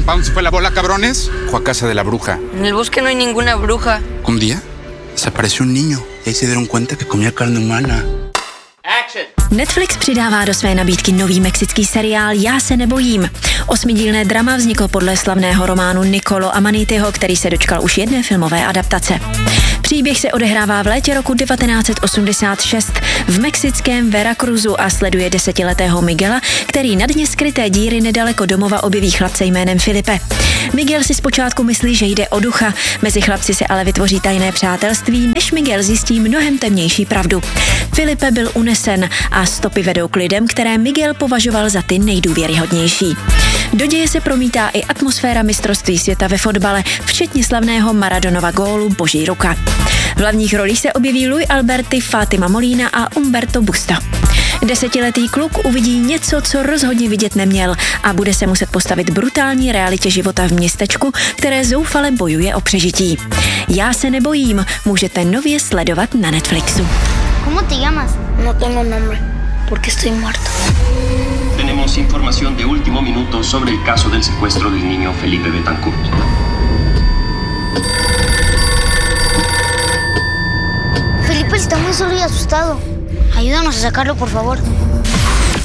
¿Para dónde se fue la bola, cabrones? Fue a casa de la bruja. En el bosque no hay ninguna bruja. Un día desapareció un niño y ahí se dieron cuenta que comía carne humana. Netflix přidává do své nabídky nový mexický seriál Já se nebojím. 8dílné drama vzniklo podle slavného románu Niccolo Amanityho, který se dočkal už jedné filmové adaptace. Příběh se odehrává v létě roku 1986 v mexickém Veracruzu a sleduje 10letého Miguela, který na dně skryté díry nedaleko domova objeví chlapce jménem Filipe. Miguel si zpočátku myslí, že jde o ducha, mezi chlapci se ale vytvoří tajné přátelství, než Miguel zjistí mnohem temnější pravdu. Filipe byl unesen a stopy vedou k lidem, které Miguel považoval za ty nejdůvěryhodnější. Do děje se promítá i atmosféra mistrovství světa ve fotbale, včetně slavného Maradonova gólu Boží ruka. V hlavních rolích se objeví Luis Alberti, Fátima Molina a Humberto Busto. 10letý kluk uvidí něco, co rozhodně vidět neměl a bude se muset postavit brutální realitě života v městečku, které zoufale bojuje o přežití. Já se nebojím, můžete nově sledovat na Netflixu. ¿Cómo te llamas? No tengo nombre, porque estoy muerto. Tenemos información de último minuto sobre el caso del secuestro del niño Felipe Betancourt. Felipe está muy solo y asustado. Ayúdanos a sacarlo, por favor.